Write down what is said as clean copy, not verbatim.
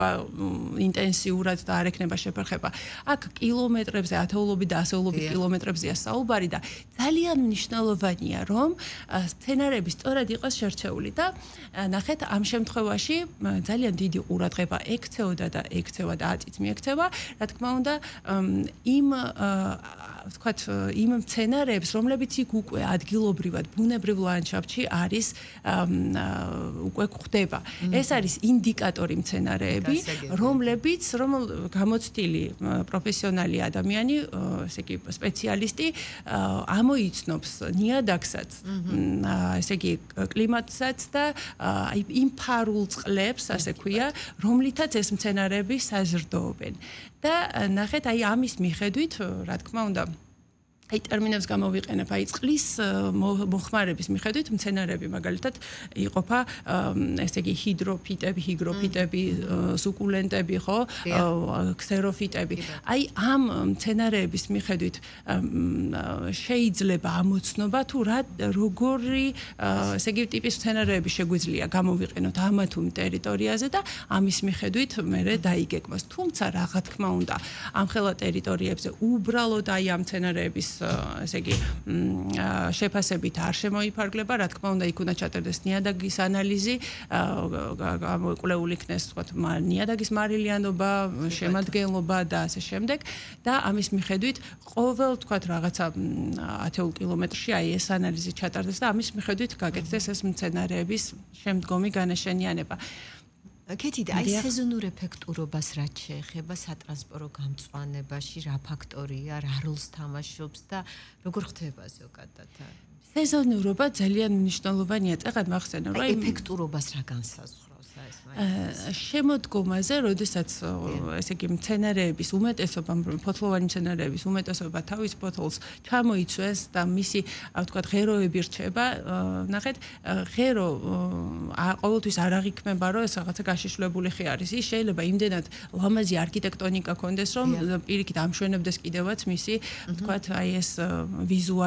ინტენსიურად და არ ექნება შეფერხება. აქ კილომეტრებზე, ათეულობით და ასეულობით კილომეტრებზეა საუბარი და ძალიან მნიშვნელოვანია, რომ სცენარები სწორად იყოს შერჩეული და ნახეთ, ამ შემთხვევაში ძალიან დიდი ყურადღება ექცეოდა და ექცევა და აწიც მიექცევა, რა თქმა უნდა, იმ სცენარებს, რომლებიც იქ უკვე ადგილობრივად, ბუნებრივ ლანდშაფტში არის უკვე გვხდება. ეს არის ინდიკატორი სცენარეები, რომლებიც გამოცდილი პროფესიონალი ადამიანი, ესე იგი სპეციალისტი ამოიცნობს ნიადაგსაც, ესე იგი კლიმატსაც და იმ ფარულ წყლებს, ასე ქვია, რომლითაც ეს სცენარეები საზრდოობენ. და ნახეთ, ამის მიხედვით, რა თქმა უნდა, ტერმინებს გამოვიყენებ, წყლის მოხმარების მიხედვით მცენარეები მაგალითად იყოფა, ესე იგი ჰიგროფიტები, სუკულენტები, ხო, ქსეროფიტები. ამ მცენარეების მიხედვით შეიძლება ამოცნობა თუ როგორი, ესე იგი ტიპის მცენარეები შეგვიძლია გამოვიყენოთ ამა თუ იმ ტერიტორიაზე და ამის მიხედვით მე დაიგეგმოს. თუმცა რა თქმა უნდა, ამ ხელა ტერიტორიებზე უბრალოდ ამ მცენარეების ესე იგი შეფასებით არ შემოიფარგლება, რა თქმა უნდა, იქ უნდა ჩაწერდეს ნიადაგის ანალიზი, გამოკვლეული იქნეს, თქვათ, ნიადაგის მარილიანობა, შემადგენლობა და ასე შემდეგ და ამის მიხედვით ყოველ, თქვათ, რაღაცა 10 კილომეტრში ეს ანალიზი ჩატარდეს და ამის მიხედვით გაკეთდეს ეს მცენარეების შემდგომი განაშენიანება. კეთილი, სეზონურ ეფექტურობას რაც შეეხება სატრანსპორტო გამწვანებაში, რა ფაქტორია, რა როლს თამაშობს და როგორ ხდება ზოგადად? სეზონურობა ძალიან მნიშვნელოვანია, წეგად მახსენე, რომ ეფექტურობას რა განსაზღვრავს? შემოდგომაზე, როდესაც ესე იგი მცენარეების უმეტესობა, ფოთლოვანი მცენარეების უმეტესობა თავის ფოთოლს ჩამოიცვეს და მისი, ვთქვათ, ღეროები რჩება, ნახეთ, ღერო ყოველთვის არ აღიქმება, რომ ეს რაღაცა გაშიშვლებული ხე არის. ის შეიძლება იმდენად ლამაზი არქიტექტონიკა ქონდეს, რომ პირიქით ამშვენებდეს კიდევაც მისი, ვთქვათ, ეს ვიზუალი